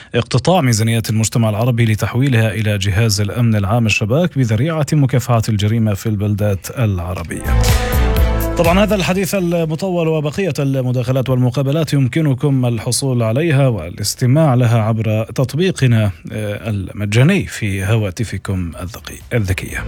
اقتطاع ميزانيات المجتمع العربي لتحويلها إلى جهاز الأمن العام الشباك بذريعة مكافحة الجريمة في البلدات العربية. طبعا هذا الحديث المطول وبقية المداخلات والمقابلات يمكنكم الحصول عليها والاستماع لها عبر تطبيقنا المجاني في هواتفكم الذكية.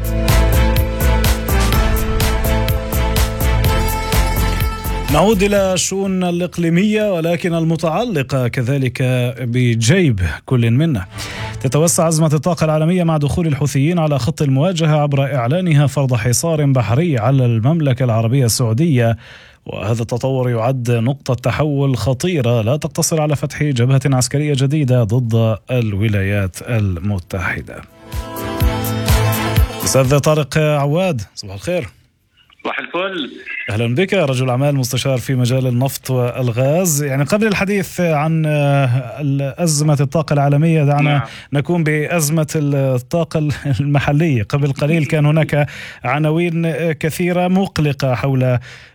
نعود إلى الشؤون الإقليمية ولكن المتعلقة كذلك بجيب كل منا. تتوسع أزمة الطاقة العالمية مع دخول الحوثيين على خط المواجهة عبر إعلانها فرض حصار بحري على المملكة العربية السعودية، وهذا التطور يعد نقطة تحول خطيرة لا تقتصر على فتح جبهة عسكرية جديدة ضد الولايات المتحدة. أستاذ طارق عواد، صباح الخير. صباح الفل. أهلا بك، رجل أعمال مستشار في مجال النفط والغاز. يعني قبل الحديث عن أزمة الطاقة العالمية دعنا نكون بأزمة الطاقة المحلية. قبل قليل كان هناك عناوين كثيرة مقلقة حول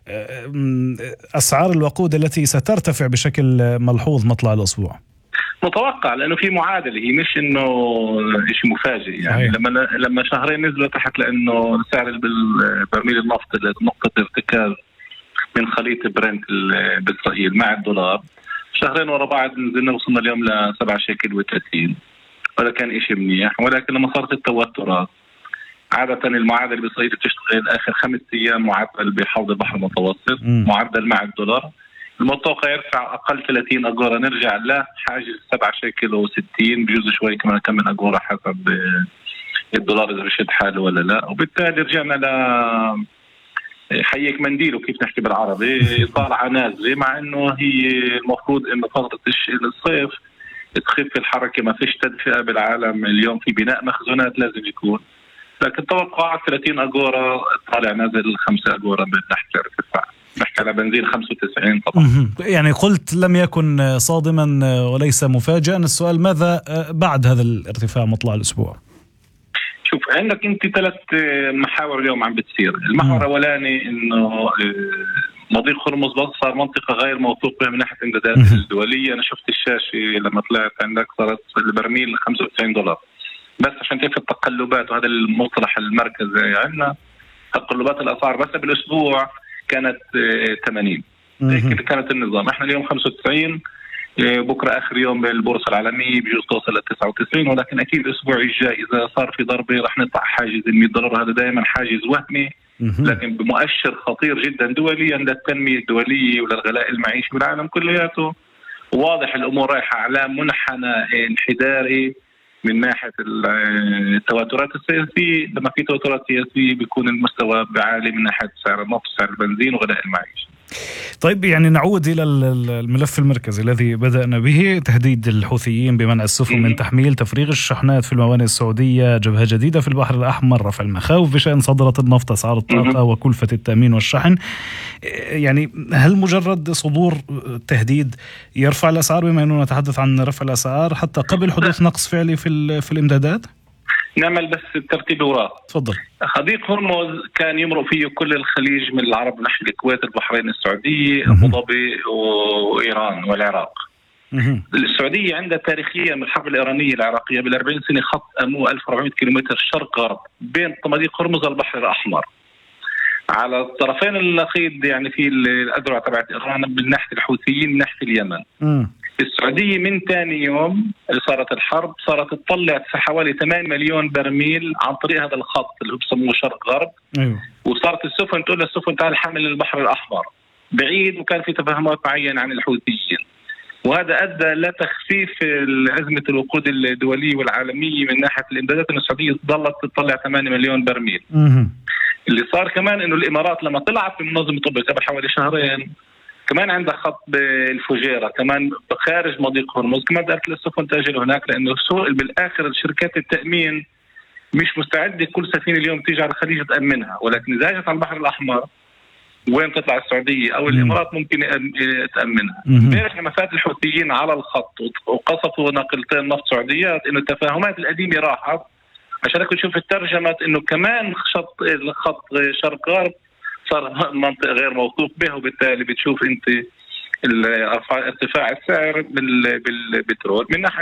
أسعار الوقود التي سترتفع بشكل ملحوظ مطلع الأسبوع. متوقع، لأنه في معادلة، هي مش إنه شيء مفاجئ. يعني لما شهرين نزلوا تحت، لأنه سعر برميل النفط نقطة ارتكاز من خليط برنت بإسرائيل مع الدولار، شهرين ورا بعض نزلنا وصلنا اليوم ل7 شيكل و30، ولا كان إشي منيح. ولكن لما صارت التوترات، عادة المعادلة بإسرائيل بتشتغل آخر 5 أيام معدل بحوض البحر المتوسط، معدل مع الدولار المتوقع يرفع أقل 30 أجورة، نرجع لحاجز 7 شيكل و60، بجوز شوي كمان كم من أجورة حسب الدولار إذا بشد حاله ولا لا. وبالتالي رجعنا حيك منديله كيف نحكي بالعربي، طالعة نازلة، مع إنه هي المفروض إنه فترة الصيف تخف الحركة، ما فيش تدفئة بالعالم اليوم، في بناء مخزونات لازم يكون، لكن توقعات 30 أجورة طالع نازل 5 أجورة من تحت الارتفاع. نحكي على بنزين 95 طبعا. يعني قلت لم يكن صادما وليس مفاجئا. السؤال ماذا بعد هذا الارتفاع مطلع الأسبوع؟ شوف، عندك انت 3 محاور اليوم عم بتصير. المحور الاولاني انه مضيق هرمز صار منطقة غير موثوق بها من ناحية الامدادات الدولية. انا شفت الشاشة لما طلعت عندك صارت البرميل $95، بس عشان تعرف التقلبات، وهذا المصطلح المركزي عندنا، تقلبات الاسعار بس بالاسبوع كانت 80. هيك كانت النظام. احنا اليوم 95، بكره اخر يوم بالبورصه العالميه بجوز توصل ل 99، ولكن اكيد الاسبوع الجاي اذا صار في ضربه رح نقطع حاجز $100. هذا دائما حاجز وهمي، لكن بمؤشر خطير جدا دوليا للتنميه الدوليه وللغلاء المعيشي بالعالم كلياته. واضح الامور رايحه على منحنى انحداري من ناحيه التوترات السياسيه. لما في توترات سياسيه بيكون المستوى عالي من ناحيه سعر النفط، سعر البنزين، وغلاء المعيشة. طيب، يعني نعود إلى الملف المركزي الذي بدأنا به، تهديد الحوثيين بمنع السفن من تحميل، تفريغ الشحنات في الموانئ السعودية، جبهة جديدة في البحر الأحمر، رفع المخاوف بشأن صادرات النفط، أسعار الطاقة وكلفة التأمين والشحن. يعني هل مجرد صدور تهديد يرفع الأسعار، بما أننا نتحدث عن رفع الأسعار حتى قبل حدوث نقص فعلي في الإمدادات؟ نعمل بس الترتيب وراء. تفضل. خضيق هرمز كان يمرق فيه كل الخليج من العرب نحو الكويت، البحرين، السعودية، أبو ظبي وإيران والعراق. السعودية عندها تاريخيا من الحرب الإيرانية العراقية بال40 سنة خط أمو 1400 كيلومتر شرق غرب بين مضيق هرمز والبحر الأحمر. على الطرفين النقيض يعني في الأذرع تبعت إيران من ناحية الحوثيين من ناحية اليمن. السعودية من ثاني يوم اللي صارت الحرب صارت تطلع حوالي 8 مليون برميل عن طريق هذا الخط اللي بسموه شرق غرب. وصارت السفن تقول للسفن تعال حمل البحر الأحمر بعيد، وكان في تفاهمات معينة عن الحوثيين، وهذا أدى لتخفيف أزمة الوقود الدولية والعالمية من ناحية الإمدادات. إن السعودية ظلت تطلع 8 مليون برميل. اللي صار كمان إنه الإمارات لما طلعت من منظمة طب قبل حوالي شهرين كمان عندها خط بالفجيرة كمان خارج مضيق هرمز، كمان قالت للسفن تأجلوا هناك، لأنه السوق بالآخر شركات التأمين مش مستعدة كل سفينة اليوم تيجي على الخليج تأمنها، ولكن إذا جت على البحر الأحمر وين تطلع السعودية أو الإمارات ممكن تأمنها. امبارح لما فات الحوثيين على الخط وقصفوا ناقلتين نفط سعوديات، إنه التفاهمات القديمة راحت. عشان هيك نشوف الترجمة إنه كمان خط شرق غرب صار منطقة غير موثوق به، وبالتالي بتشوف أنت ارتفاع السعر بالبترول. من ناحية